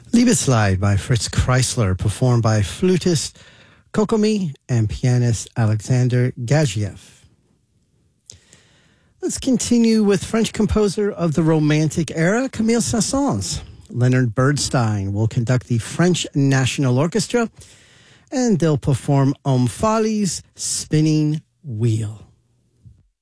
Liebeslied by Fritz Kreisler, performed by flutist Kokomi and pianist Alexander Gagiev. Let's continue with French composer of the Romantic era, Camille Saint-Saëns. Leonard Bernstein will conduct the French National Orchestra, and they'll perform Omphale's Spinning Wheel.